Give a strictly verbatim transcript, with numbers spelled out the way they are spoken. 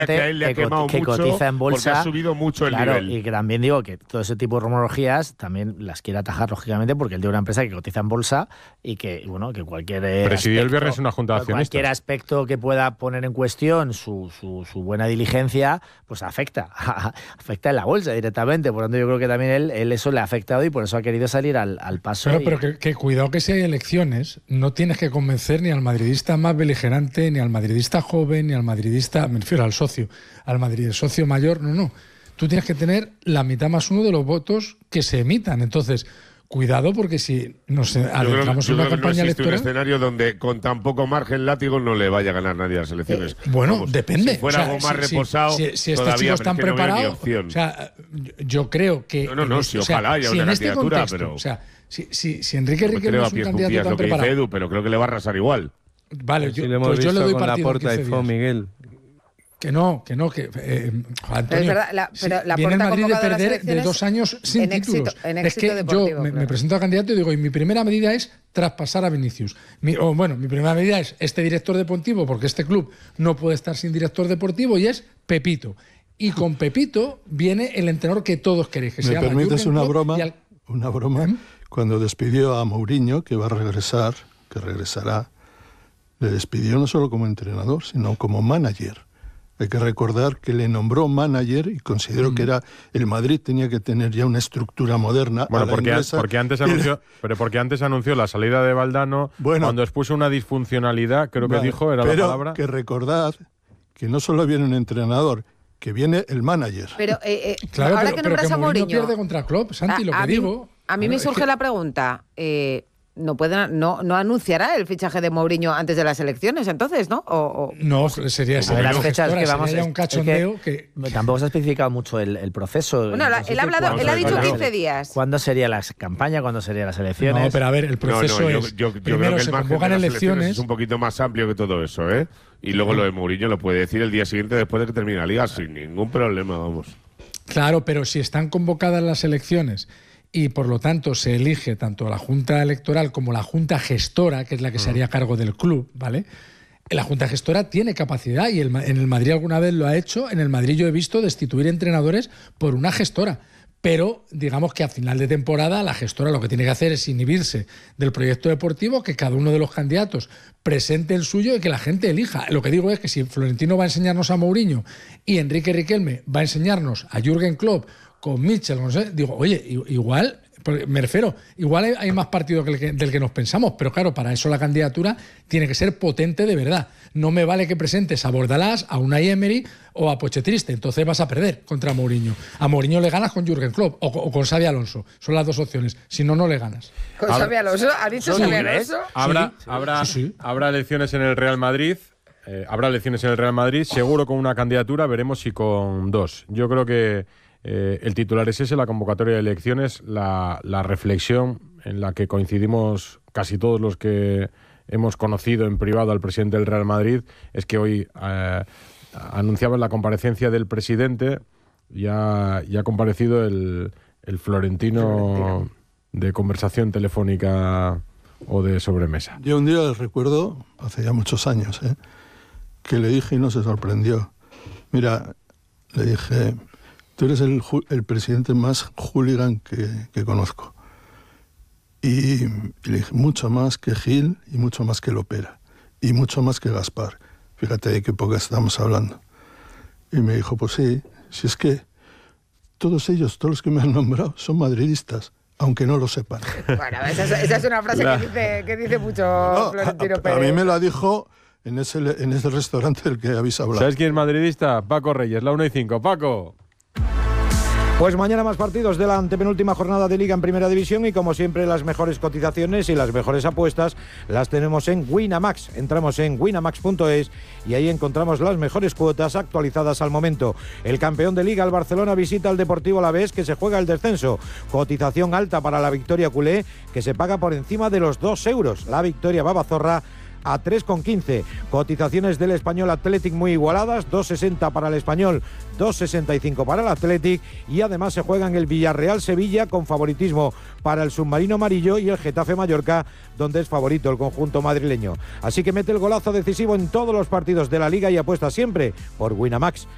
que a él le ha que, quemado que mucho cotiza en bolsa, porque ha subido mucho el claro, nivel. Y que también digo que todo ese tipo de rumorologías también las quiere atajar, lógicamente, porque él tiene una empresa que cotiza en bolsa y que, bueno, que cualquier Presidió aspecto, el viernes una junta de accionistas. Cualquier aspecto que pueda poner en cuestión su, su, su buena diligencia, pues afecta, afecta en la bolsa directamente. Por lo tanto, yo creo que también él, él eso le ha afectado y por eso ha querido salir al, al paso. Pero, y... pero que, que cuidado que si hay elecciones, no tienes que convencer ni al madridista más beligerante, ni al madridista joven, ni al madridista, me refiero al socio, al madrid, el socio mayor, no, no. Tú tienes que tener la mitad más uno de los votos que se emitan. Entonces, cuidado, porque si nos adentramos en una campaña no electoral... un escenario donde con tan poco margen látigo no le vaya a ganar nadie a las elecciones. Eh, bueno, Vamos, depende. Si fuera o sea, algo más si, reposado, si, si, si estos todavía, chicos están pero es que no preparados... veo ni opción. O sea, yo creo que... No, no, no, si ojalá haya si una en este candidatura, contexto, pero... O sea, si, si, si Enrique No me Riquelme creo es a un pies candidato juntillas tan lo que dice preparado... Edu, pero creo que le va a arrasar igual. Vale, yo, si lo hemos pues yo visto le doy con partido en Laporta quince y Fo, días. Miguel. Que no, que no, que eh, Antonio, es verdad, la, pero sí, la viene el Porta Madrid de convocado a las perder de elecciones dos años sin en títulos. éxito- en es éxito que deportivo, yo me, claro. me presento a candidato y digo, y mi primera medida es traspasar a Vinicius. Mi, o bueno, mi primera medida es este director deportivo, porque este club no puede estar sin director deportivo, y es Pepito. Y con Pepito viene el entrenador que todos queréis, que se ¿Me llama permites Jürgen una Klopp, broma? y al- Una broma. ¿Eh? Cuando despidió a Mourinho, que va a regresar, que regresará, le despidió no solo como entrenador, sino como manager. Hay que recordar que le nombró manager y consideró mm. que era el Madrid tenía que tener ya una estructura moderna. Bueno, a la porque, inglesa, porque antes anunció, pero porque antes anunció la salida de Valdano, bueno, cuando expuso una disfuncionalidad, creo vale, que dijo, era pero la palabra. que recordad que no solo viene un entrenador, que viene el manager. Pero eh, eh, Claro, ahora pero, que pero nombras que a Mourinho Mourinho, pierde contra Klopp, Santi, a, lo que a mí, digo. a mí me es surge que- la pregunta. Eh, no, puede, no, no anunciará el fichaje de Mourinho antes de las elecciones, entonces, ¿no? O, o... No, sería A ver, las fechas que vamos sería un es cachondeo que, que... tampoco se ha especificado mucho el, el proceso. Bueno, la- él ha hablado- él ha dicho quince días. ¿Cuándo sería la campaña? ¿Cuándo serían las elecciones? No, pero a ver, el proceso no, no, yo, es... yo, yo primero creo que se el margen convocan de las elecciones... es un poquito más amplio que todo eso, ¿eh? Y luego lo de Mourinho lo puede decir el día siguiente después de que termine la liga sin ningún problema, vamos. Claro, pero si están convocadas las elecciones y por lo tanto se elige tanto la Junta Electoral como la Junta Gestora, que es la que se haría cargo del club, ¿vale? La Junta Gestora tiene capacidad y el, en el Madrid alguna vez lo ha hecho. En el Madrid yo he visto destituir entrenadores por una gestora. Pero digamos que a final de temporada la gestora lo que tiene que hacer es inhibirse del proyecto deportivo, que cada uno de los candidatos presente el suyo y que la gente elija. Lo que digo es que si Florentino va a enseñarnos a Mourinho y Enrique Riquelme va a enseñarnos a Jürgen Klopp con Mitchell, no sé, digo, oye, igual... Me refiero, igual hay, hay más partido que el que, del que nos pensamos, pero claro, para eso la candidatura tiene que ser potente de verdad. No me vale que presentes a Bordalás, a Unai Emery o a Pochetriste, entonces vas a perder contra Mourinho. A Mourinho le ganas con Jürgen Klopp o, o con Xabi Alonso, son las dos opciones, si no, no le ganas. ¿Con Xabi Alonso? ¿Ha dicho Xabi Alonso? Habrá, Sí, habrá, sí, sí. habrá elecciones en el Real Madrid. Eh, habrá elecciones en el Real Madrid, seguro con una candidatura, veremos si con dos. Yo creo que eh, el titular es ese, la convocatoria de elecciones, la, la reflexión en la que coincidimos casi todos los que hemos conocido en privado al presidente del Real Madrid, es que hoy eh, anunciaban la comparecencia del presidente, ya, ya ha comparecido el, el florentino, florentino de conversación telefónica o de sobremesa. Yo un día recuerdo, hace ya muchos años, ¿eh? que le dije y no se sorprendió. Mira, le dije, tú eres el, el presidente más hooligan que, que conozco. Y, y le dije, mucho más que Gil y mucho más que Lopera. Y mucho más que Gaspar. Fíjate de qué época estamos hablando. Y me dijo, pues sí, si es que todos ellos, todos los que me han nombrado, son madridistas, aunque no lo sepan. Bueno, esa es, esa es una frase La... que, dice, que dice mucho no, Florentino a, Pérez. a mí me la dijo en ese, en ese restaurante del que habéis hablado. ¿Sabes quién es madridista? Paco Reyes, la una y cinco. Paco. Pues mañana más partidos de la antepenúltima jornada de Liga en Primera División y como siempre las mejores cotizaciones y las mejores apuestas las tenemos en Winamax. Entramos en winamax punto es y ahí encontramos las mejores cuotas actualizadas al momento. El campeón de Liga, el Barcelona, visita al Deportivo Alavés, que se juega el descenso. Cotización alta para la victoria culé, que se paga por encima de los dos euros. La victoria Babazorra a tres con quince. Cotizaciones del Español Athletic muy igualadas, dos sesenta para el Español, dos sesenta y cinco para el Athletic, y además se juegan el Villarreal Sevilla con favoritismo para el submarino amarillo y el Getafe Mallorca, donde es favorito el conjunto madrileño. Así que mete el golazo decisivo en todos los partidos de la Liga y apuesta siempre por Winamax.